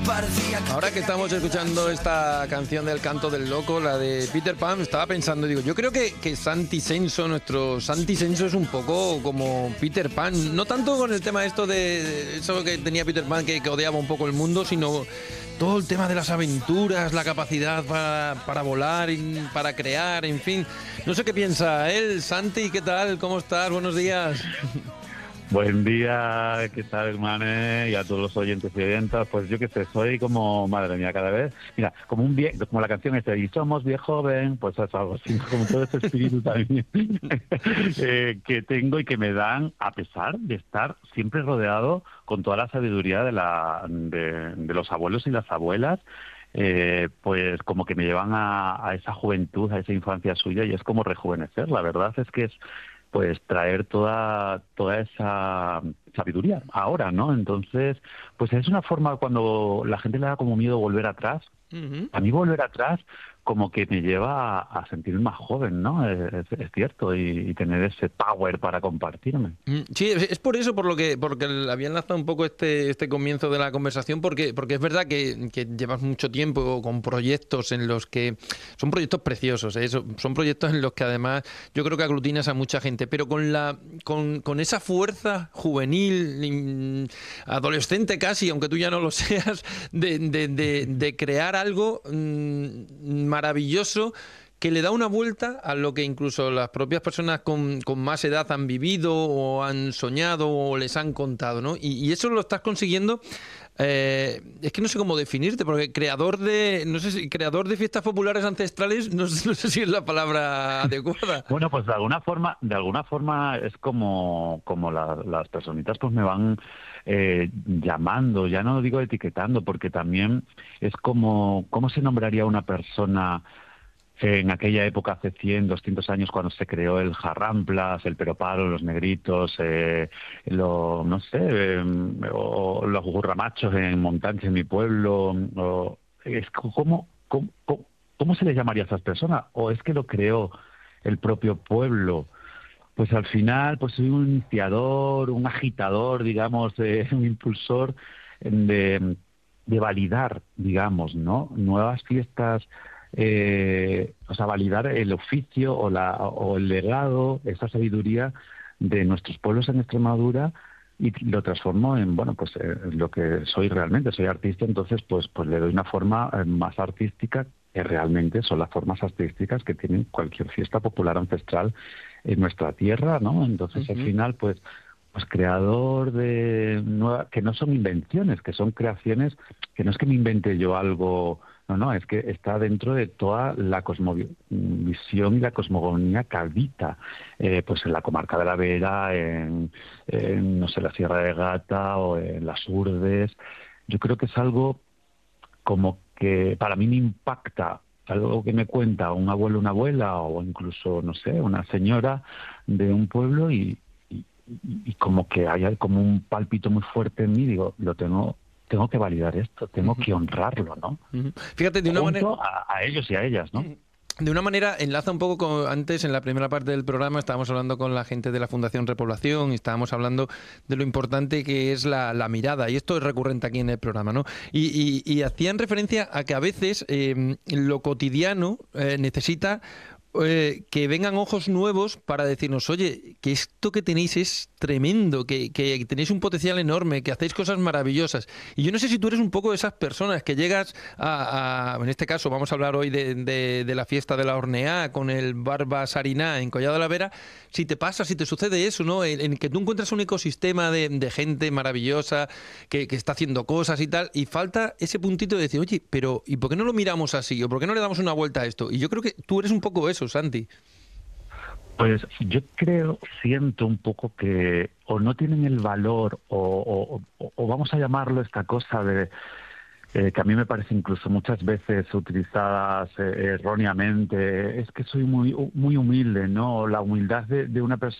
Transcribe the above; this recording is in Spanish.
Ahora que estamos escuchando esta canción del Canto del Loco, la de Peter Pan, estaba pensando, digo, yo creo que Santi Senso, nuestro Santi Senso es un poco como Peter Pan, no tanto con el tema esto de eso que tenía Peter Pan, que odiaba un poco el mundo, sino todo el tema de las aventuras, la capacidad para volar, para crear, en fin. No sé qué piensa él. Santi, ¿qué tal? ¿Cómo estás? Buenos días. Buen día, ¿qué tal, hermano? Y a todos los oyentes y oyentas, pues yo qué sé, soy como, madre mía, cada vez, mira, como como la canción esta, y somos viejo joven, pues es algo así, como todo ese espíritu también que tengo y que me dan, a pesar de estar siempre rodeado con toda la sabiduría de los abuelos y las abuelas, pues como que me llevan a esa juventud, a esa infancia suya, y es como rejuvenecer. La verdad es que es pues traer toda esa sabiduría ahora, ¿no? Entonces, pues es una forma, cuando la gente le da como miedo volver atrás, a mí volver atrás como que me lleva a sentirme más joven, ¿no? Es cierto, y tener ese power para compartirme. Sí, es por eso, porque había enlazado un poco este comienzo de la conversación, porque es verdad que llevas mucho tiempo con proyectos en los que son proyectos preciosos, ¿eh? Son proyectos en los que además yo creo que aglutinas a mucha gente, pero con esa fuerza juvenil, adolescente casi, aunque tú ya no lo seas, de crear algo maravilloso, que le da una vuelta a lo que incluso las propias personas con más edad han vivido o han soñado o les han contado, ¿no? Y eso lo estás consiguiendo. Es que no sé cómo definirte, porque creador de fiestas populares ancestrales, no sé si es la palabra adecuada. Bueno, pues de alguna forma es como las personitas pues me van llamando, ya no digo etiquetando, porque también es como, ¿cómo se nombraría una persona en aquella época, hace 100, 200 años, cuando se creó el jarramplas, el peroparo, los negritos, no sé, o los gurramachos en Montaña, en mi pueblo? ¿Cómo se le llamaría a esas personas? ¿O es que lo creó el propio pueblo? Pues al final, pues soy un iniciador, un agitador, digamos, un impulsor de validar, digamos, ¿no? Nuevas fiestas, o sea, validar el oficio o el legado, esa sabiduría de nuestros pueblos en Extremadura, y lo transformo en, bueno, pues lo que soy realmente. Soy artista, entonces pues le doy una forma más artística, que realmente son las formas artísticas que tienen cualquier fiesta popular ancestral en nuestra tierra, ¿no? Entonces al final pues creador que no son invenciones, que son creaciones, que no es que me invente yo algo, no, es que está dentro de toda la cosmovisión y la cosmogonía que habita pues en la comarca de la Vera, en no sé, la Sierra de Gata o en las Urdes. Yo creo que es algo como que para mí me impacta, algo que me cuenta un abuelo, una abuela, o incluso, no sé, una señora de un pueblo, y como que hay como un pálpito muy fuerte en mí. Digo, tengo que validar esto, tengo que honrarlo, ¿no? Fíjate, de una manera a ellos y a ellas, ¿no? De una manera, enlaza un poco con antes, en la primera parte del programa, estábamos hablando con la gente de la Fundación Repoblación y estábamos hablando de lo importante que es la mirada, y esto es recurrente aquí en el programa, ¿no? Y hacían referencia a que a veces lo cotidiano necesita que vengan ojos nuevos para decirnos, oye, que esto que tenéis es tremendo, que tenéis un potencial enorme, que hacéis cosas maravillosas. Y yo no sé si tú eres un poco de esas personas que llegas en este caso vamos a hablar hoy de la fiesta de la Horneá con el Barba Sariná en Collado de la Vera, si te sucede eso, ¿no? En que tú encuentras un ecosistema de gente maravillosa que está haciendo cosas y tal, y falta ese puntito de decir, oye, pero ¿y por qué no lo miramos así? ¿O por qué no le damos una vuelta a esto? Y yo creo que tú eres un poco eso, Santi. Pues yo siento un poco que o no tienen el valor o vamos a llamarlo esta cosa de que a mí me parece incluso muchas veces utilizadas erróneamente, es que soy muy humilde, ¿no? La humildad de una persona